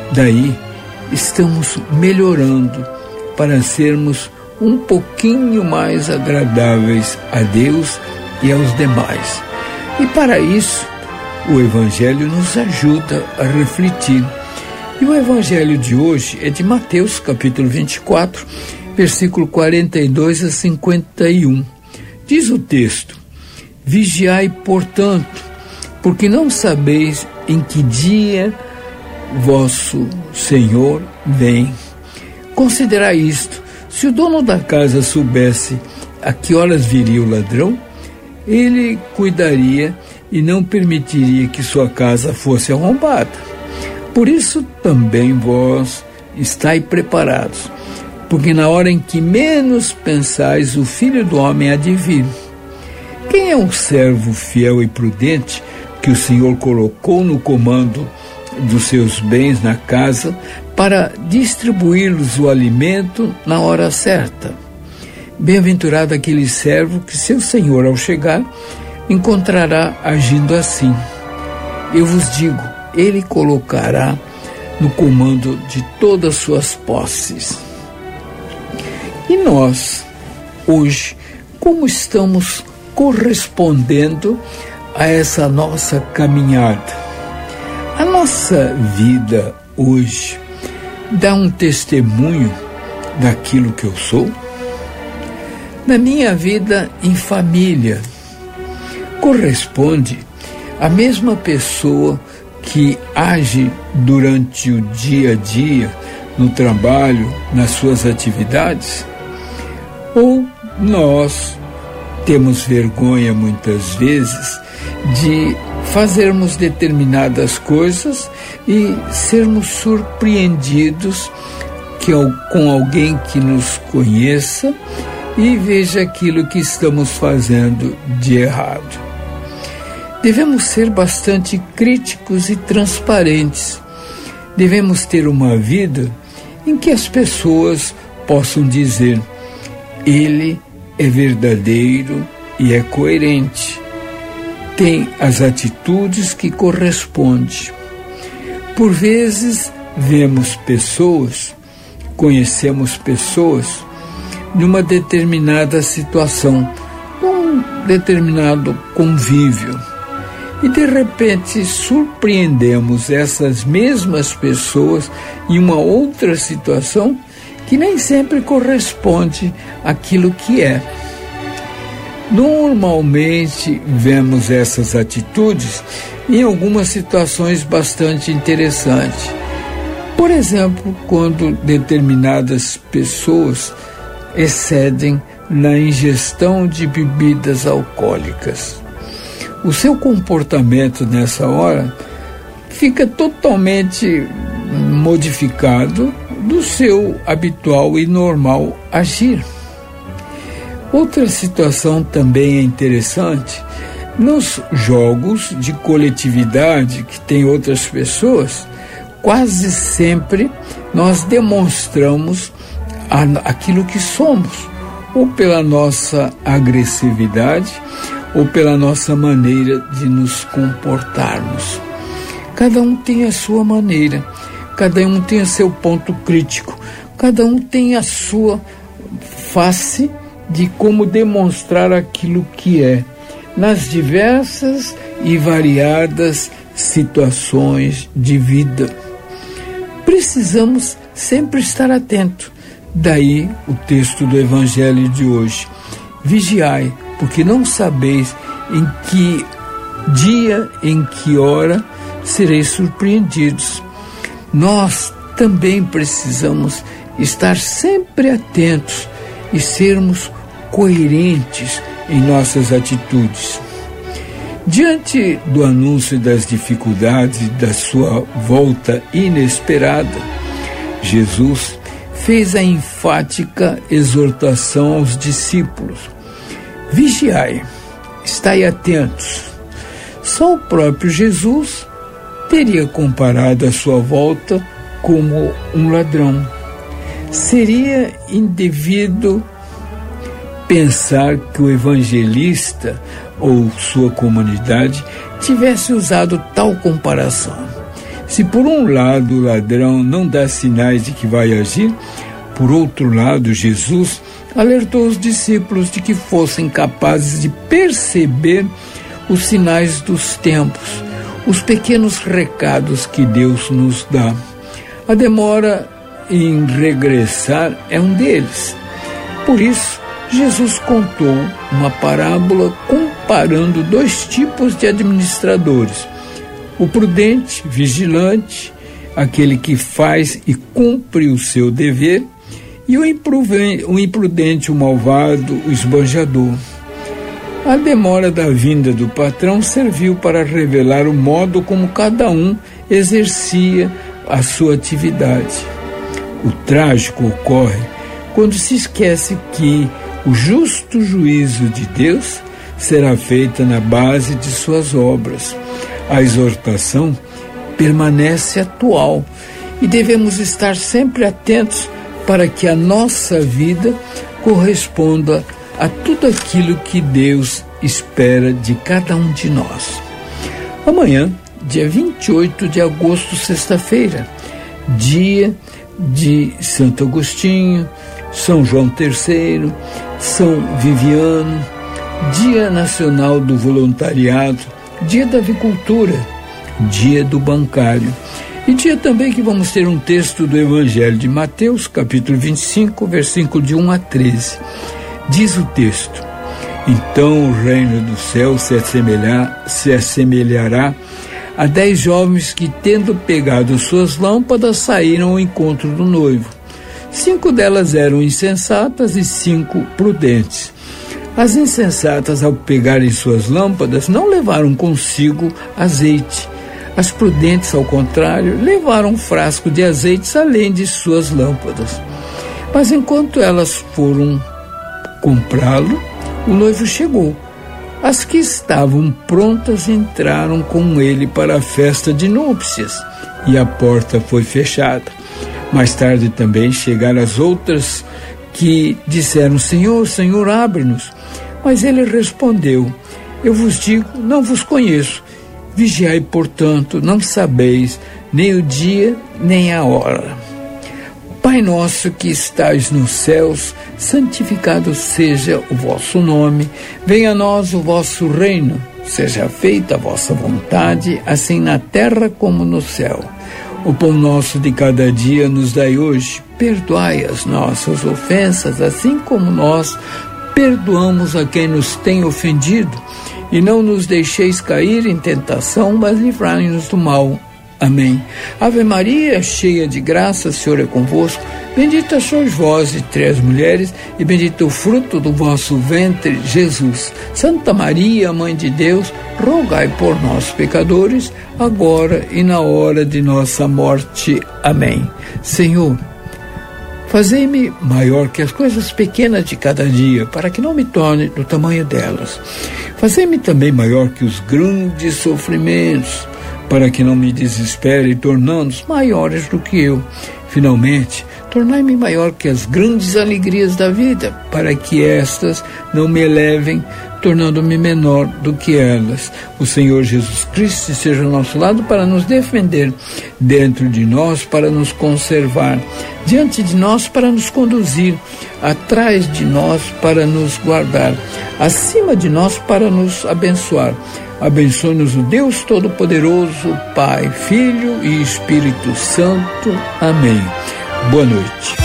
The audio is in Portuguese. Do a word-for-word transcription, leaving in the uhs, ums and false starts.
Daí, estamos melhorando para sermos um pouquinho mais agradáveis a Deus e aos demais. E para isso, o Evangelho nos ajuda a refletir. E o Evangelho de hoje é de Mateus, capítulo vinte e quatro, versículo quarenta e dois a cinquenta e um. Diz o texto: Vigiai, portanto, porque não sabeis em que dia vosso Senhor vem. Considerai isto: se o dono da casa soubesse a que horas viria o ladrão, ele cuidaria e não permitiria que sua casa fosse arrombada. Por isso também vós estai preparados, porque na hora em que menos pensais, o Filho do Homem há de vir. Quem é um servo fiel e prudente que o Senhor colocou no comando dos seus bens na casa para distribuí-los o alimento na hora certa? Bem-aventurado aquele servo que seu senhor, ao chegar, encontrará agindo assim. Eu vos digo, ele colocará no comando de todas suas posses. E nós, hoje, como estamos correspondendo a essa nossa caminhada? A nossa vida hoje dá um testemunho daquilo que eu sou? Na minha vida em família, corresponde à mesma pessoa que age durante o dia a dia, no trabalho, nas suas atividades? Ou nós temos vergonha, muitas vezes, de fazermos determinadas coisas e sermos surpreendidos que, com alguém que nos conheça e veja aquilo que estamos fazendo de errado? Devemos ser bastante críticos e transparentes. Devemos ter uma vida em que as pessoas possam dizer: ele é verdadeiro e é coerente, tem as atitudes que correspondem. Por vezes vemos pessoas, conhecemos pessoas numa determinada situação, num determinado convívio, e de repente surpreendemos essas mesmas pessoas em uma outra situação que nem sempre corresponde àquilo que é. Normalmente vemos essas atitudes em algumas situações bastante interessantes. Por exemplo, quando determinadas pessoas excedem na ingestão de bebidas alcoólicas. O seu comportamento nessa hora fica totalmente modificado do seu habitual e normal agir. Outra situação também é interessante: nos jogos de coletividade que tem outras pessoas, quase sempre nós demonstramos aquilo que somos, ou pela nossa agressividade, ou pela nossa maneira de nos comportarmos. Cada um tem a sua maneira, cada um tem o seu ponto crítico, cada um tem a sua face de como demonstrar aquilo que é, nas diversas e variadas situações de vida. Precisamos sempre estar atentos. Daí o texto do Evangelho de hoje: vigiai, porque não sabeis em que dia, em que hora sereis surpreendidos. Nós também precisamos estar sempre atentos e sermos coerentes em nossas atitudes. Diante do anúncio das dificuldades da sua volta inesperada, Jesus fez a enfática exortação aos discípulos: vigiai, estai atentos. Só o próprio Jesus teria comparado a sua volta como um ladrão. Seria indevido pensar que o evangelista ou sua comunidade tivesse usado tal comparação. Se por um lado o ladrão não dá sinais de que vai agir, por outro lado Jesus alertou os discípulos de que fossem capazes de perceber os sinais dos tempos, os pequenos recados que Deus nos dá. A demora em regressar é um deles. Por isso, Jesus contou uma parábola comparando dois tipos de administradores: o prudente, vigilante, aquele que faz e cumpre o seu dever, e o imprudente, o, imprudente, o malvado, o esbanjador. A demora da vinda do patrão serviu para revelar o modo como cada um exercia a sua atividade. O trágico ocorre quando se esquece que o justo juízo de Deus será feito na base de suas obras. A exortação permanece atual e devemos estar sempre atentos para que a nossa vida corresponda a tudo aquilo que Deus espera de cada um de nós. Amanhã, dia vinte e oito de agosto, sexta-feira, dia de Santo Agostinho, São João terceiro, São Viviano, Dia Nacional do Voluntariado, Dia da Avicultura, Dia do Bancário. E dia também que vamos ter um texto do Evangelho de Mateus, capítulo vinte e cinco, versículo de um a treze. Diz o texto: então o reino do céu se, assemelhar, se assemelhará a dez jovens que, tendo pegado suas lâmpadas, saíram ao encontro do noivo. Cinco delas eram insensatas e cinco prudentes. As insensatas, ao pegarem suas lâmpadas, não levaram consigo azeite. As prudentes, ao contrário, levaram um frasco de azeites além de suas lâmpadas. Mas enquanto elas foram comprá-lo, o noivo chegou. As que estavam prontas entraram com ele para a festa de núpcias, e a porta foi fechada. Mais tarde também chegaram as outras que disseram: Senhor, Senhor, abre-nos. Mas ele respondeu: eu vos digo, não vos conheço. Vigiai, portanto, não sabeis nem o dia nem a hora. Pai nosso que estais nos céus, santificado seja o vosso nome. Venha a nós o vosso reino. Seja feita a vossa vontade, assim na terra como no céu. O pão nosso de cada dia nos dai hoje. Perdoai as nossas ofensas, assim como nós perdoamos a quem nos tem ofendido. E não nos deixeis cair em tentação, mas livrai-nos do mal. Amém. Ave Maria, cheia de graça, o Senhor é convosco. Bendita sois vós entre as mulheres, e bendito o fruto do vosso ventre, Jesus. Santa Maria, Mãe de Deus, rogai por nós, pecadores, agora e na hora de nossa morte. Amém. Senhor, fazei-me maior que as coisas pequenas de cada dia, para que não me torne do tamanho delas. Fazei-me também maior que os grandes sofrimentos, para que não me desespere, tornando-os maiores do que eu. Finalmente, tornai-me maior que as grandes alegrias da vida, para que estas não me elevem, tornando-me menor do que elas. O Senhor Jesus Cristo esteja ao nosso lado para nos defender, dentro de nós para nos conservar, diante de nós para nos conduzir, atrás de nós para nos guardar, acima de nós para nos abençoar. Abençoe-nos o Deus Todo-Poderoso, Pai, Filho e Espírito Santo. Amém. Boa noite.